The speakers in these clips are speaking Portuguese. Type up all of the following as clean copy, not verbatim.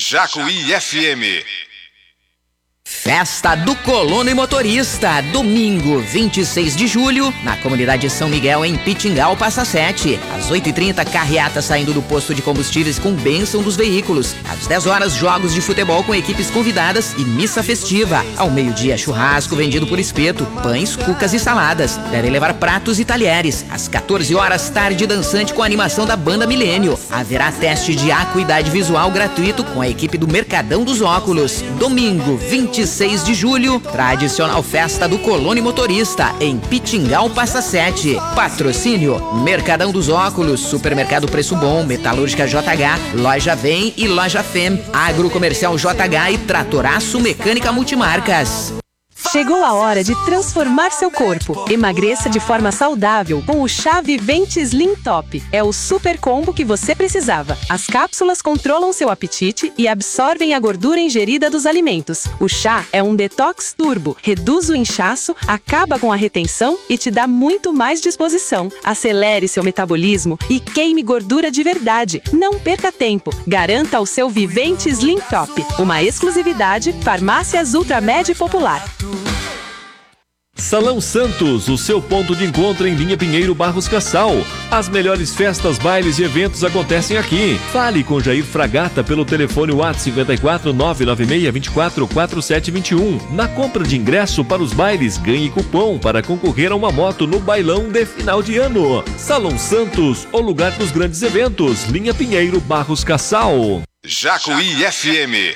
Jacuí FM. Festa do Colono e Motorista, domingo 26 de julho, na comunidade São Miguel, em Pitingal, Passa Sete. Às 8h30, carreata saindo do posto de combustíveis com bênção dos veículos. Às 10 horas, jogos de futebol com equipes convidadas e missa festiva. Ao meio-dia, churrasco vendido por espeto, pães, cucas e saladas. Devem levar pratos e talheres. Às 14 horas, tarde dançante com a animação da Banda Milênio. Haverá teste de acuidade visual gratuito com a equipe do Mercadão dos Óculos. Domingo 26 de julho, tradicional festa do Colono e Motorista, em Pitingal, Passa Sete. Patrocínio: Mercadão dos Óculos, Supermercado Preço Bom, Metalúrgica JH, Loja Vem e Loja Fem, Agrocomercial JH e Tratoraço Mecânica Multimarcas. Chegou a hora de transformar seu corpo. Emagreça de forma saudável com o Chá Vivente Slim Top. É o super combo que você precisava. As cápsulas controlam seu apetite e absorvem a gordura ingerida dos alimentos. O chá é um detox turbo, reduz o inchaço, acaba com a retenção e te dá muito mais disposição. Acelere seu metabolismo e queime gordura de verdade. Não perca tempo. Garanta o seu Vivente Slim Top. Uma exclusividade Farmácias Ultramed Popular. Salão Santos, o seu ponto de encontro em Linha Pinheiro, Barros Cassal. As melhores festas, bailes e eventos acontecem aqui. Fale com Jair Fragata pelo telefone WhatsApp 54 996 24 4721. Na compra de ingresso para os bailes, ganhe cupom para concorrer a uma moto no bailão de final de ano. Salão Santos, o lugar dos grandes eventos. Linha Pinheiro, Barros Cassal. Jacuí FM.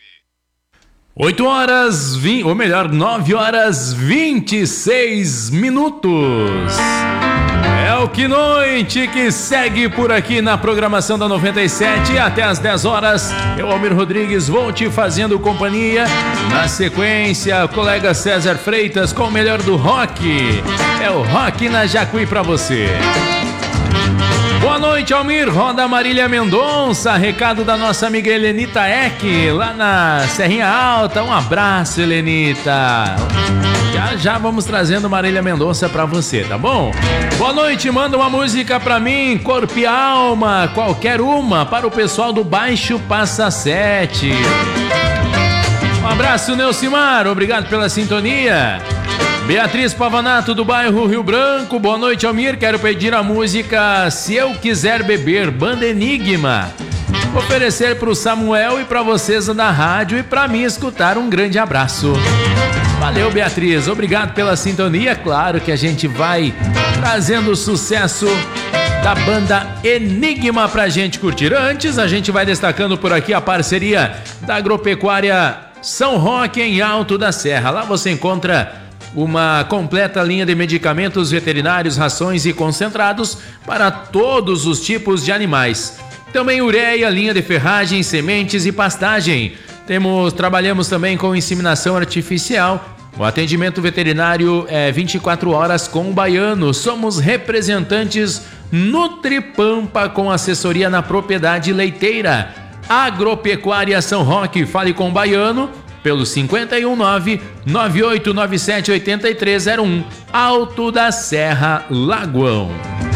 8 horas, ou melhor, 9 horas 26 minutos. É o Que Noite que segue por aqui na programação da 97 até as 10 horas. Eu, Almir Rodrigues, vou te fazendo companhia. Na sequência, o colega César Freitas com o melhor do rock. É o Rock na Jacuí pra você. Boa noite, Almir. Roda Marília Mendonça. Recado da nossa amiga Helenita Eck, lá na Serrinha Alta. Um abraço, Helenita. Já vamos trazendo Marília Mendonça pra você, tá bom? Boa noite, manda uma música pra mim, Corpo e Alma, qualquer uma, para o pessoal do Baixo Passa Sete. Um abraço, Neucimar. Obrigado pela sintonia. Beatriz Pavanato, do bairro Rio Branco. Boa noite, Almir. Quero pedir a música Se Eu Quiser Beber, Banda Enigma. Vou oferecer para o Samuel e para vocês da rádio e para mim escutar. Um grande abraço. Valeu, Beatriz. Obrigado pela sintonia. Claro que a gente vai trazendo o sucesso da Banda Enigma pra gente curtir. Antes, a gente vai destacando por aqui a parceria da Agropecuária São Roque, em Alto da Serra. Lá você encontra uma completa linha de medicamentos veterinários, rações e concentrados para todos os tipos de animais. Também ureia, linha de ferragem, sementes e pastagem. Trabalhamos também com inseminação artificial. O atendimento veterinário é 24 horas com o Baiano. Somos representantes Nutripampa com assessoria na propriedade leiteira. Agropecuária São Roque, fale com o Baiano pelo 519-9897-8301, Alto da Serra, Lagoão.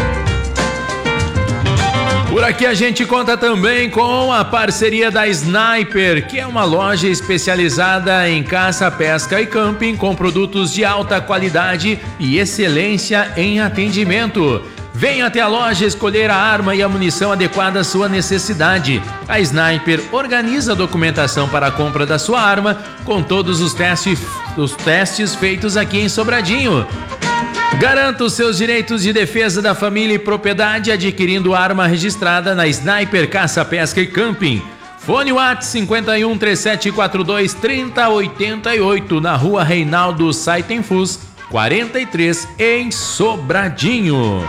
Por aqui a gente conta também com a parceria da Sniper, que é uma loja especializada em caça, pesca e camping, com produtos de alta qualidade e excelência em atendimento. Venha até a loja escolher a arma e a munição adequada à sua necessidade. A Sniper organiza a documentação para a compra da sua arma, com todos os testes feitos aqui em Sobradinho. Garanta os seus direitos de defesa da família e propriedade adquirindo arma registrada na Sniper Caça, Pesca e Camping. Fone WhatsApp 51 3742 3088, na Rua Reinaldo Saitenfus 43, em Sobradinho.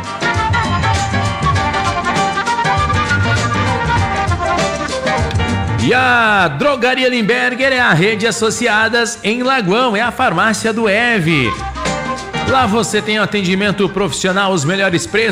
E a Drogaria Limberger é a rede associadas em Lagoão, é a farmácia do Eve. Lá você tem atendimento profissional, os melhores preços.